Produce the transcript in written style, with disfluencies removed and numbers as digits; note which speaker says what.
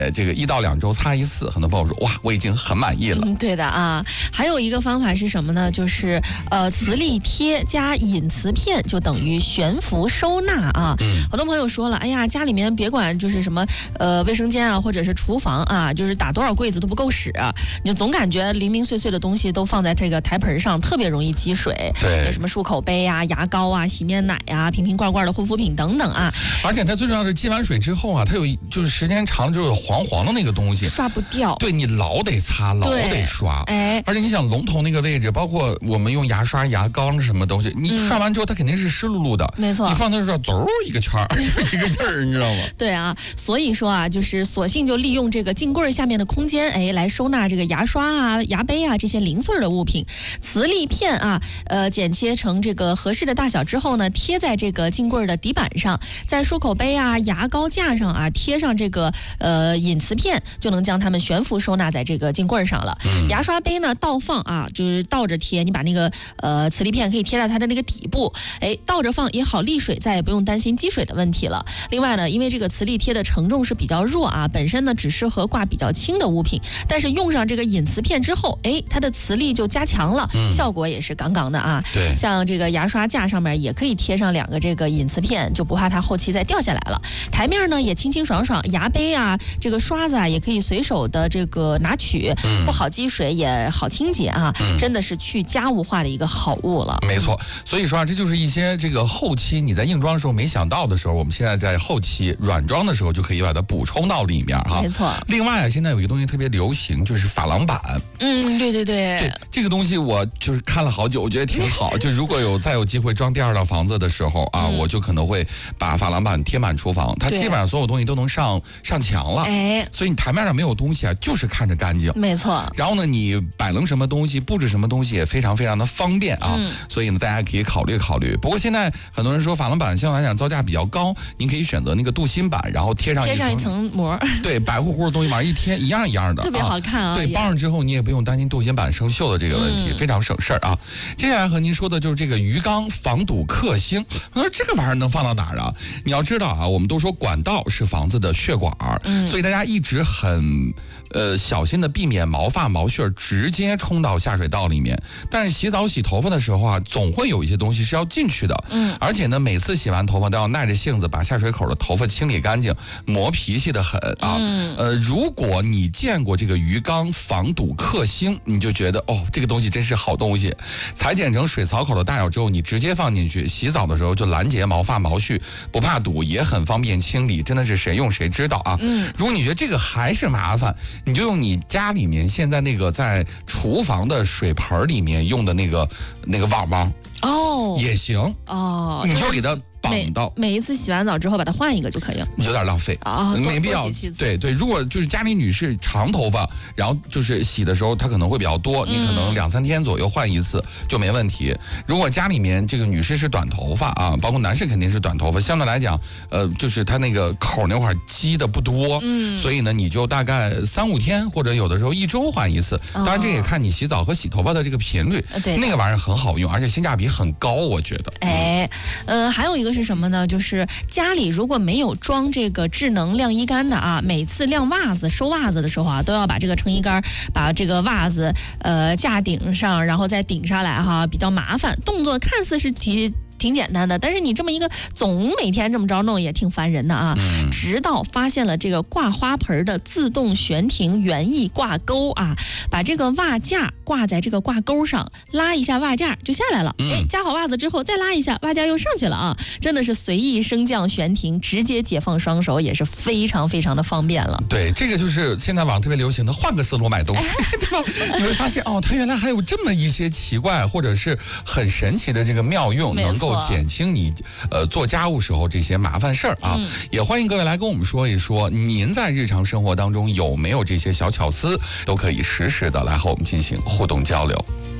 Speaker 1: 这个1到2周擦一次，很多朋友说哇，我已经很满意了。
Speaker 2: 对的啊。还有一个方法是什么呢？就是磁力贴加隐磁片就等于悬浮收纳啊。很多朋友说了，哎呀，家里面别管就是什么卫生间啊，或者是厨房啊，就是打多少柜子都不够使，你就总感觉零零碎碎的东西都放在这个台盆上，特别容易积水。
Speaker 1: 对，
Speaker 2: 什么漱口杯啊、牙膏啊、洗面奶啊、瓶瓶罐罐的护肤品等等啊。
Speaker 1: 而且它最重要的是积完水之后啊，它有就是时间长了就是黄黄的那个东西，
Speaker 2: 刷不掉。
Speaker 1: 对，你老得擦，老得刷。
Speaker 2: 哎，
Speaker 1: 而且你想龙头那个位置，包括我们用牙刷、牙膏什么东西，你刷完之后它肯定是湿漉漉的。
Speaker 2: 没错。
Speaker 1: 你放那时候走一个圈儿，一个印儿，你知道吗？
Speaker 2: 对啊，所以说啊，就是索性就利用这个镜柜下面的空间，哎，来收纳这个牙刷啊、牙杯啊这些零碎的物品。磁力片啊，剪切成这个合适的大小之后呢，贴在这个镜柜的底板上，在漱口杯啊、牙膏架上啊贴上这个隐磁片，就能将它们悬浮收纳在这个镜柜上了。牙刷杯呢倒放啊，就是倒着贴，你把那个磁力片可以贴在它的那个底部，哎，倒着放也好沥水，再也不用担心积水的问题了。另外呢，因为这个磁力贴的承重是比较弱啊，本身呢只适合挂比较轻的物品，但是用上这个隐磁片之后，哎，它的磁力就加强了，效果也是杠杠的啊。
Speaker 1: 对，
Speaker 2: 像这个牙刷架上面也可以贴上2个这个隐磁片，就不怕它后期再掉下来了。台面呢也清清爽爽，牙杯啊、这个刷子啊也可以随手的这个拿取，不好积水也好清洁啊，真的是去家务化的一个好物了。
Speaker 1: 没错，所以说啊，这就是一些这个后期你在硬装的时候没想到的时候，我们现在在后期软装的时候就可以把它补充到里面哈。
Speaker 2: 没错。
Speaker 1: 另外啊，现在有一个东西特别流行，就是珐琅板。对，这个东西我就是看了好久，我觉得挺好。就如果再有机会装第2套房子的时候啊，我就可能会把珐琅板贴满厨房，它基本上所有东西都能上墙了。
Speaker 2: 哎，
Speaker 1: 所以你台面上没有东西啊，就是看着干净。
Speaker 2: 没错。
Speaker 1: 然后呢，你摆弄什么东西、布置什么东西也非常非常的方便啊。所以呢，大家可以考虑考虑。不过现在很多人说珐琅板相对来讲造价比较高，您可以选择那个镀锌板，然后贴上一层
Speaker 2: 膜。
Speaker 1: 对，白乎乎的东西往上一贴，一样一样的，
Speaker 2: 特别好看啊。
Speaker 1: 对，包上之后你也不用担心镀锌板生锈的这个问题，非常省事儿啊。接下来和您说的就是这个鱼缸防堵克星。我说这个玩意儿能放到哪儿啊？你要知道啊，我们都说管道是房子的血管，所以大家一直很小心的避免毛发毛屑直接冲到下水道里面。但是洗澡洗头发的时候啊，总会有一些东西是要进去的。而且呢，每次洗完头发都要耐着性子把下水口的头发清理干净，磨脾气的很啊。如果你见过这个鱼缸防堵克星，你就觉得哦，这个东西真是好东西。裁剪成水槽口的大小之后，你直接放进去，洗澡的时候就拦截毛发毛絮，不怕堵，也很方便清理，真的是谁用谁知道啊。如果你觉得这个还是麻烦，你就用你家里面现在那个在厨房的水盆里面用的那个网网也行你就给它绑到
Speaker 2: 每一次洗完澡之后把它换一个就可以了。
Speaker 1: 有点浪费没必要。对，如果就是家里女士长头发，然后就是洗的时候它可能会比较多，你可能2、3天左右换一次就没问题。如果家里面这个女士是短头发啊，包括男士肯定是短头发，相对来讲就是它那个口那块积的不多，所以呢你就大概3、5天或者有的时候1周换一次。当然这也看你洗澡和洗头发的这个频率。
Speaker 2: 对，
Speaker 1: 那个玩意儿很好用，而且性价比很高，我觉得。
Speaker 2: 还有一个是什么呢？就是家里如果没有装这个智能晾衣杆的啊，每次晾袜子、收袜子的时候啊，都要把这个撑衣杆把这个袜子架顶上，然后再顶下来哈，比较麻烦。动作看似是挺简单的，但是你这么一个总每天这么着弄也挺烦人的啊。直到发现了这个挂花盆的自动悬停园艺挂钩啊，把这个袜架挂在这个挂钩上，拉一下袜架就下来了。夹好袜子之后再拉一下，袜架又上去了啊！真的是随意升降悬停，直接解放双手，也是非常非常的方便了。
Speaker 1: 对，这个就是现在网上特别流行的换个思路买东西，对吧？你会发现哦，它原来还有这么一些奇怪或者是很神奇的这个妙用，能够减轻你做家务时候这些麻烦事儿啊。也欢迎各位来跟我们说一说，您在日常生活当中有没有这些小巧思，都可以实时的来和我们进行互动交流。